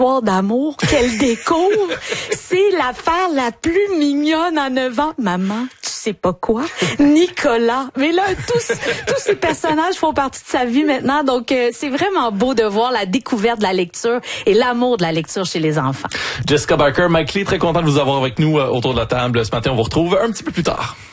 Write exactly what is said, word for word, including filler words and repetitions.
histoire d'amour qu'elle découvre. C'est l'affaire la plus mignonne en neuf ans. Maman, tu sais pas quoi? Nicolas. Mais là, tous, tous ces personnages font partie de sa vie maintenant. Donc, euh, c'est vraiment beau de voir la découverte de la lecture et l'amour de la lecture chez les enfants. Jessica Barker, Mike Lee, très content de vous avoir avec nous euh, autour de la table ce matin. On vous retrouve un petit peu plus tard.